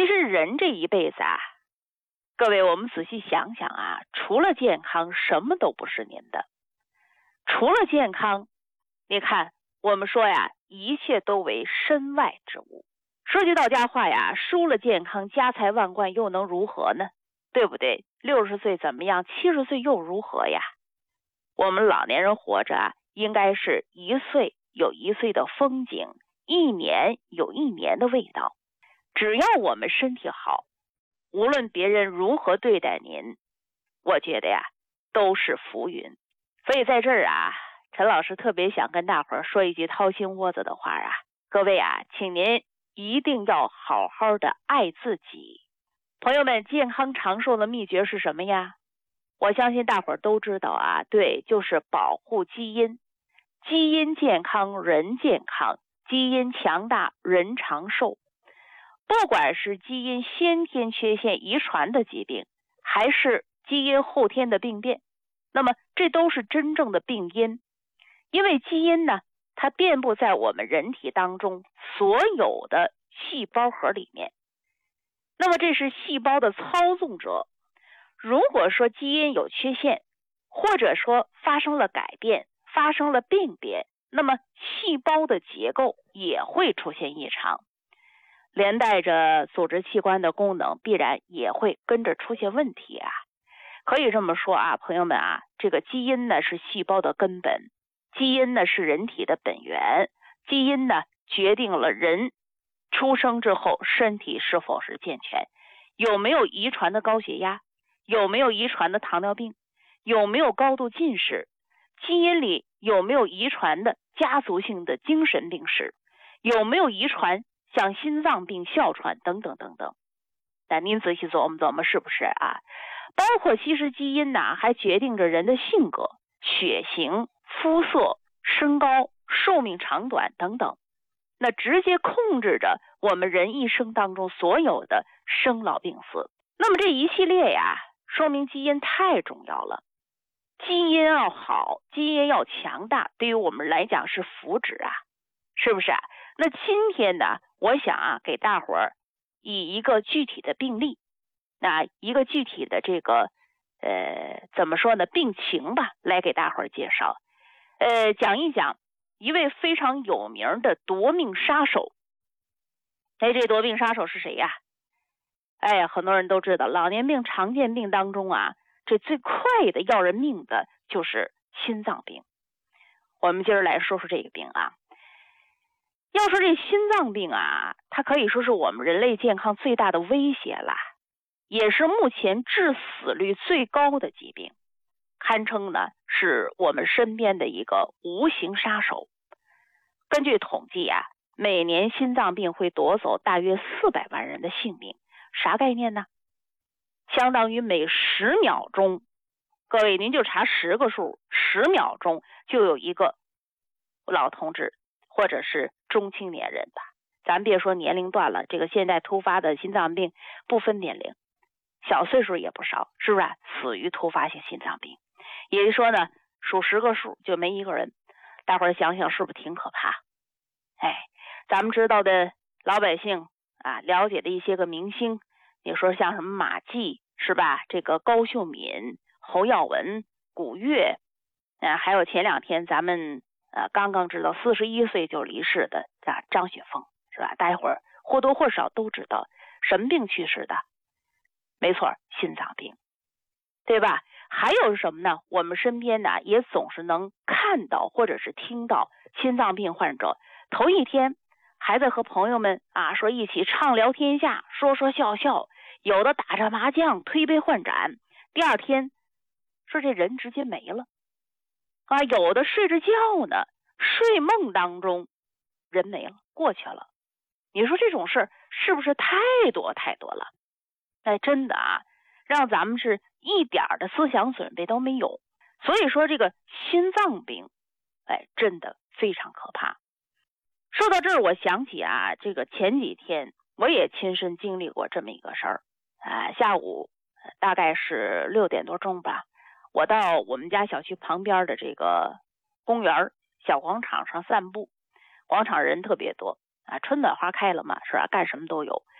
其实人这一辈子啊，各位我们仔细想想啊，除了健康什么都不是您的。除了健康，你看我们说呀，一切都为身外之物。说句到家话呀，输了健康，家财万贯又能如何呢？对不对？60岁怎么样？70岁又如何呀？我们老年人活着啊，应该是1岁有1岁的风景，1年有1年的味道。只要我们身体好，无论别人如何对待您，我觉得呀，都是浮云。所以在这儿啊，陈老师特别想跟大伙儿说一句掏心窝子的话啊，各位啊，请您一定要好好的爱自己。朋友们，健康长寿的秘诀是什么呀？我相信大伙儿都知道啊，对，就是保护基因。基因健康，人健康；基因强大，人长寿。不管是基因先天缺陷遗传的疾病，还是基因后天的病变，那么这都是真正的病因。因为基因呢，它遍布在我们人体当中所有的细胞核里面。那么这是细胞的操纵者。如果说基因有缺陷，或者说发生了改变，发生了病变，那么细胞的结构也会出现异常，连带着组织器官的功能必然也会跟着出现问题啊。可以这么说啊，朋友们啊，这个基因呢是细胞的根本，基因呢是人体的本源，基因呢决定了人出生之后身体是否是健全，有没有遗传的高血压，有没有遗传的糖尿病，有没有高度近视，基因里有没有遗传的家族性的精神病史，有没有遗传像心脏病、哮喘等等等等。但您仔细琢磨是不是啊？包括其实基因呢，还决定着人的性格、血型、肤色、身高、寿命长短等等，那直接控制着我们人一生当中所有的生老病死。那么这一系列呀，说明基因太重要了。基因要好，基因要强大，对于我们来讲是福祉啊，是不是啊？那今天呢，我想啊，给大伙儿以一个具体的病例，那一个具体的这个怎么说呢，病情吧，来给大伙儿介绍。讲一讲一位非常有名的夺命杀手。这夺命杀手是谁呀？很多人都知道，老年病常见病当中啊，这最快的要人命的就是心脏病。我们今儿来说说这个病啊。要说这心脏病啊，它可以说是我们人类健康最大的威胁啦，也是目前致死率最高的疾病，堪称呢是我们身边的一个无形杀手。根据统计啊，每年心脏病会夺走大约400万人的性命。啥概念呢？相当于每10秒钟，各位您就查10个数，10秒钟就有一个老同志或者是中青年人吧，咱别说年龄段了，这个现在突发的心脏病不分年龄，小岁数也不少，是不是死于突发性心脏病？也就是说呢，数10个数就没一个人，大伙儿想想是不是挺可怕？咱们知道的老百姓啊，了解的一些个明星，你说像什么马季是吧？这个高秀敏、侯耀文、古月，还有前2天咱们刚刚知道41岁就离世的张雪峰是吧？大家伙儿或多或少都知道什么病去世的？没错，心脏病，对吧？还有什么呢？我们身边呢也总是能看到或者是听到心脏病患者头一天还在和朋友们说一起畅聊天下，说说笑笑，有的打着麻将推杯换盏，第2天说这人直接没了有的睡着觉呢，睡梦当中人没了，过去了。你说这种事是不是太多太多了？真的让咱们是一点的思想准备都没有。所以说这个心脏病真的非常可怕。说到这儿，我想起这个前几天我也亲身经历过这么一个事儿下午大概是6点多钟吧，我到我们家小区旁边的这个公园小广场上散步，广场人特别多春暖花开了嘛，是吧？干什么都有。